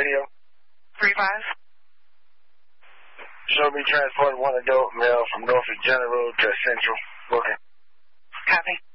radio. 35. Show me transport one adult male from Norfolk General to Central. Okay. Copy.